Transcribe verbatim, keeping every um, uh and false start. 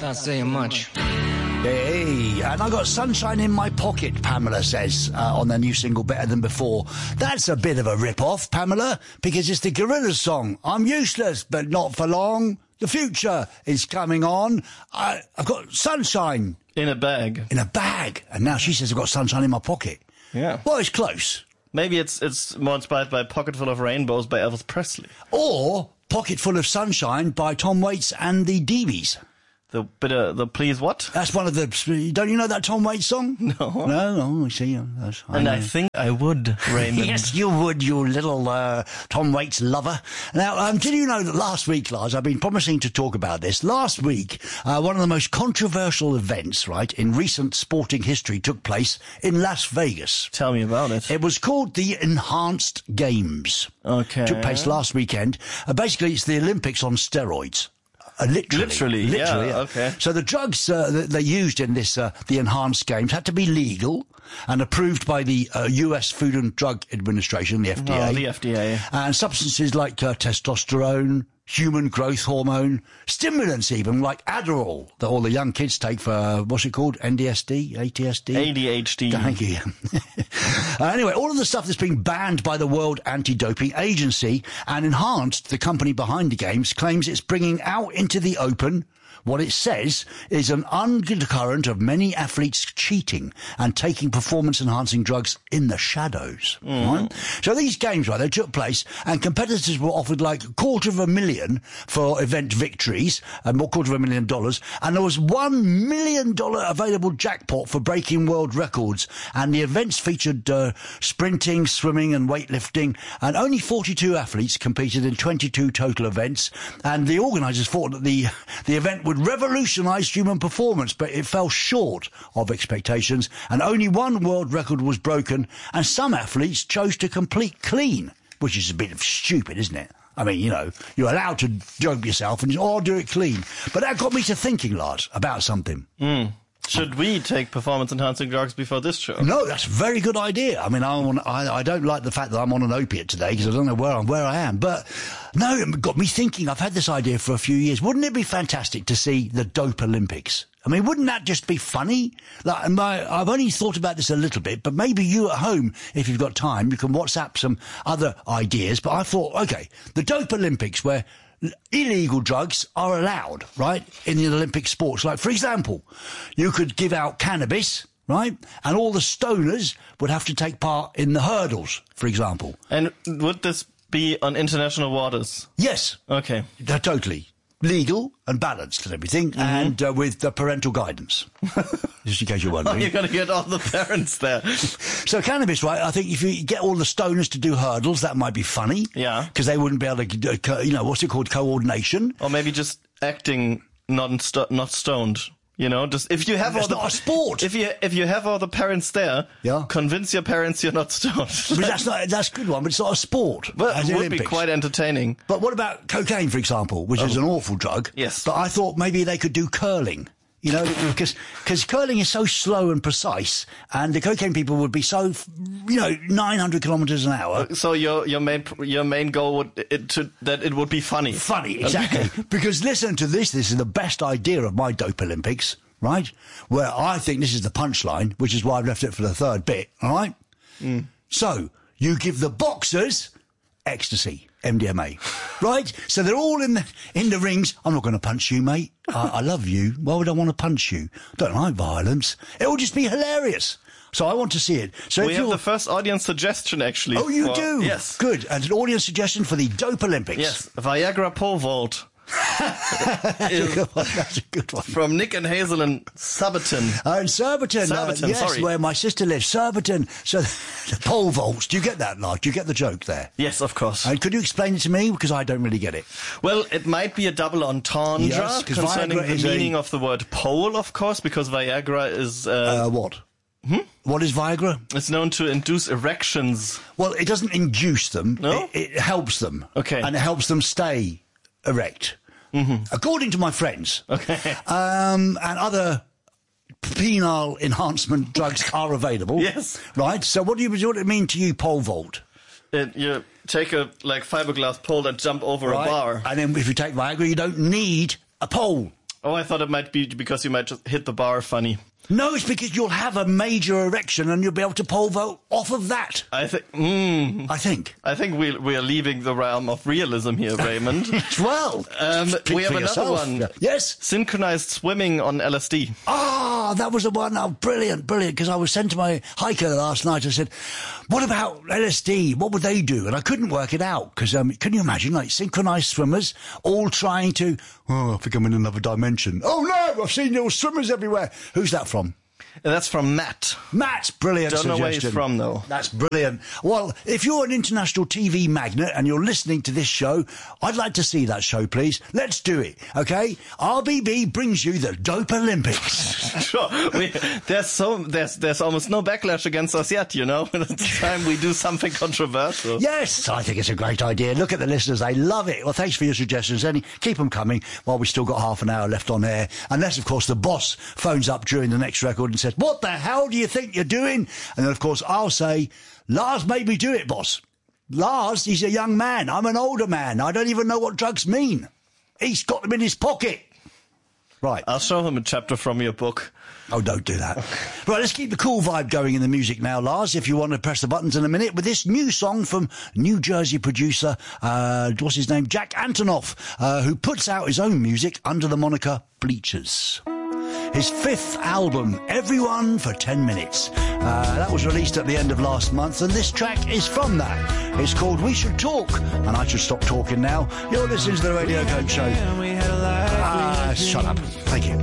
not saying much. Hey, and I got sunshine in my pocket, Pamela says, uh, on their new single, Better Than Before. That's a bit of a rip-off, Pamela, because it's the Gorillaz song. I'm useless, but not for long. The future is coming on. I, I've got sunshine. In a bag. In a bag. And now she says I've got sunshine in my pocket. Yeah. Well, it's close. Maybe it's it's more inspired by Pocket Full of Rainbows by Elvis Presley. Or Pocket Full of Sunshine by Tom Waits and the D Bs. The bit of the please what? That's one of the. Don't you know that Tom Waits song? No. No, no, I see. That's, I and know. I think I would, Raymond. Yes, you would, you little uh, Tom Waits lover. Now, um, did you know that last week, Lars, I've been promising to talk about this. Last week, uh, one of the most controversial events, right, in recent sporting history took place in Las Vegas. Tell me about it. It was called the Enhanced Games. Okay. Took place last weekend. Uh, basically, it's the Olympics on steroids. Uh, literally, literally, literally, yeah, yeah. Okay. So the drugs uh, that they used in this, uh, the enhanced games, had to be legal and approved by the uh, U S Food and Drug Administration, the F D A. Oh, the F D A. And substances like uh, testosterone, human growth hormone, stimulants even like Adderall that all the young kids take for uh, what's it called? N D S D, A T S D, A D H D. Thank you. uh, anyway, all of the stuff that's been banned by the World Anti-Doping Agency and Enhanced, the company behind the games, claims it's bringing out into the open what it says is an undercurrent of many athletes cheating and taking performance-enhancing drugs in the shadows. Mm. Right? So these games, right, they took place, and competitors were offered like a quarter of a million for event victories, and a quarter of a million dollars, and there was one million dollar available jackpot for breaking world records. And the events featured uh, sprinting, swimming, and weightlifting, and only forty-two athletes competed in twenty-two total events. And the organisers thought that the the event would revolutionise human performance, but it fell short of expectations, and only one world record was broken, and some athletes chose to complete clean, which is a bit stupid, isn't it? I mean, you know, you're allowed to dope yourself and or do it clean. But that got me to thinking, Lars, about something. Mm. Should we take performance-enhancing drugs before this show? No, that's a very good idea. I mean, I, on, I, I don't like the fact that I'm on an opiate today because I don't know where I'm, where I am. But no, it got me thinking. I've had this idea for a few years. Wouldn't it be fantastic to see the Dope Olympics? I mean, wouldn't that just be funny? Like, my, I've only thought about this a little bit, but maybe you at home, if you've got time, you can WhatsApp some other ideas. But I thought, okay, the Dope Olympics where illegal drugs are allowed, right, in the Olympic sports. Like, for example, you could give out cannabis, right, and all the stoners would have to take part in the hurdles, for example. And would this be on international waters? Yes. Okay. Uh, totally. Legal and balanced and everything, mm-hmm. and uh, with the parental guidance. Just in case you're wondering. Oh, you're going to get all the parents there. So cannabis, right, I think if you get all the stoners to do hurdles, that might be funny. Yeah. Because they wouldn't be able to, uh, you know, what's it called, coordination. Or maybe just acting not st- not stoned. You know, just if you have That's all the not a sport. If you if you have all the parents there, yeah. convince your parents you're not stoned. But that's not that's a good one, but it's not a sport. But it would Olympics. be quite entertaining. But what about cocaine, for example, which oh. is an awful drug? Yes. But I thought maybe they could do curling. You know, because because curling is so slow and precise, and the cocaine people would be so, you know, nine hundred kilometers an hour. So your your main your main goal would it to that it would be funny. Funny, exactly. Because listen to this. This is the best idea of my Dope Olympics, right? Where I think this is the punchline, which is why I've left it for the third bit. All right. Mm. So you give the boxers ecstasy, M D M A, right? So they're all in the in the rings. I'm not going to punch you, mate. I, I love you. Why would I want to punch you? Don't like violence. It will just be hilarious. So I want to see it. So we if have you're... the first audience suggestion, actually. Oh, you for... do? Yes. Good. And an audience suggestion for the Dope Olympics. Yes. Viagra pole vault. That's a good one. That's a good one. From Nick and Hazel in Surbiton. Oh, in Surbiton. Surbiton, uh, yes, sorry. Where my sister lives. Surbiton. So, the pole vaults. Do you get that, Lars? Do you get the joke there? Yes, of course. And could you explain it to me? Because I don't really get it. Well, it might be a double entendre yes, concerning Viagra the meaning a... of the word pole, of course, because Viagra is... Uh, uh, what? Hmm? What is Viagra? It's known to induce erections. Well, it doesn't induce them. No? It, it helps them. Okay. And it helps them stay erect. Mm-hmm. According to my friends. Okay. Um, and other penile enhancement drugs are available. Yes. Right? So what do you, what does it mean to you, pole vault? It, you take a, like, fiberglass pole and jump over right. a bar. And then if you take Viagra, you don't need a pole. Oh, I thought it might be because you might just hit the bar funny. No, it's because you'll have a major erection and you'll be able to pole vault off of that. I think. Mm, I think. I think we we are leaving the realm of realism here, Raymond. Well, um, speak we have for another yourself. one. Yeah. Yes. Synchronized swimming on L S D. Ah, that was the one. Oh, brilliant, brilliant. Because I was sent to my hiker last night. I said, "What about L S D? What would they do?" And I couldn't work it out because um, can you imagine, like synchronized swimmers all trying to? Oh, I think I'm in another dimension. Oh no, I've seen your swimmers everywhere. Who's that from? And that's from Matt. Matt, brilliant Don't suggestion. know where he's from, though. That's brilliant. Well, if you're an international T V magnate and you're listening to this show, I'd like to see that show, please. Let's do it, okay? R B B brings you the Dope Olympics. Sure. We, there's so there's there's almost no backlash against us yet, you know. It's time we do something controversial. Yes, I think it's a great idea. Look at the listeners; they love it. Well, thanks for your suggestions, Any keep them coming while we still got half an hour left on air. Unless, of course, the boss phones up during the next record and says, "What the hell do you think you're doing?" And then, of course, I'll say, "Lars made me do it, boss. Lars, he's a young man. I'm an older man. I don't even know what drugs mean. He's got them in his pocket." Right. I'll show him a chapter from your book. Oh, don't do that. Right, let's keep the cool vibe going in the music now, Lars, if you want to press the buttons in a minute, with this new song from New Jersey producer, uh, what's his name? Jack Antonoff, uh, who puts out his own music under the moniker Bleachers. His fifth album, Everyone for ten minutes. Uh, that was released at the end of last month, and this track is from that. It's called We Should Talk, and I should stop talking now. You're listening to the Radio Code Show. Ah, shut up. Thank you.